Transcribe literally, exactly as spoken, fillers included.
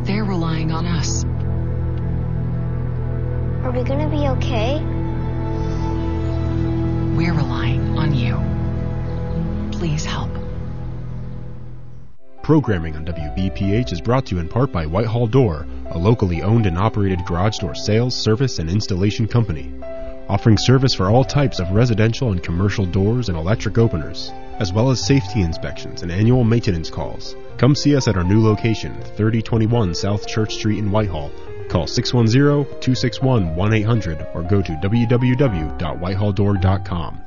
They're relying on us. Are we gonna be okay? We're relying on you. Please help. Programming on W B P H is brought to you in part by Whitehall Door, a locally owned and operated garage door sales, service, and installation company, offering service for all types of residential and commercial doors and electric openers, as well as safety inspections and annual maintenance calls. Come see us at our new location, thirty twenty-one South Church Street in Whitehall. Call six one zero, two six one, one eight hundred or go to w w w dot whitehall door dot com.